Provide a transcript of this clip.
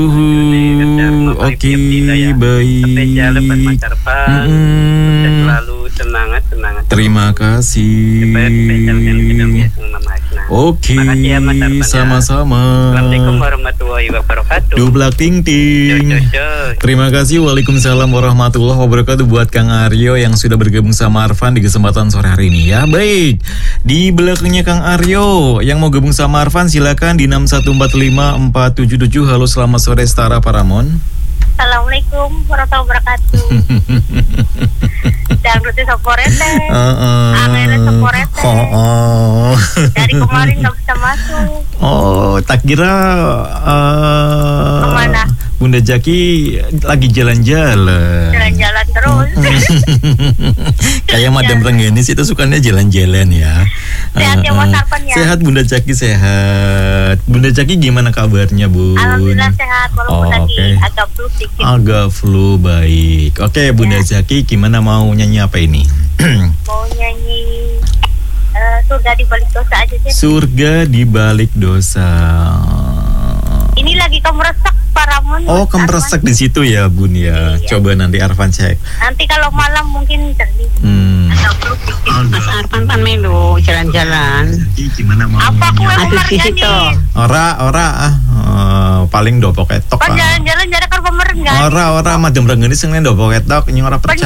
Oke, baik. Selalu semangat. Terima kasih. Oke, sama-sama. Assalamualaikum warahmatullahi wabarakatuh. Dublak ting ting. Terima kasih. Waalaikumsalam warahmatullahi wabarakatuh buat Kang Aryo yang sudah bergabung sama Arfan di kesempatan sore hari ini ya. Baik, di belakangnya Kang Aryo yang mau gabung sama Arfan silakan di 6145477. Halo, selamat sore Stara Paramon. Assalamualaikum warahmatullahi wabarakatuh. Dangdutnya soporete, angin soporete. Dari kemarin nggak bisa masuk. Oh, tak kira kemana? Bunda Jaki lagi jalan-jalan. Jalan-jalan terus. Kayak Madam Rengganis itu sukanya jalan-jalan ya. Sehat ya Mas Arfan ya. Sehat Bunda Jaki, sehat. Bunda Jaki gimana kabarnya Bun? Alhamdulillah sehat walaupun lagi agak flu sedikit. Agak flu, baik. Oke, Bunda Jaki gimana mau nyanyi apa ini? Mau nyanyi Surga di Balik Dosa aja sih. Surga di Balik Dosa. Ini lagi kemeresek Paramon. Oh, kemeresek di situ ya Bun ya. Iya. Coba nanti Arfan cek. Nanti kalau malam mungkin sedih. Agak flu sedikit. Mas Arfan pan melu jalan-jalan. Apa aku yang Aduh, situ. Ora paling do poketok. Kan jalan-jalan jarak kan pemerintah. Ora Madam Rengganis sing ndo poketok nying ora percaya.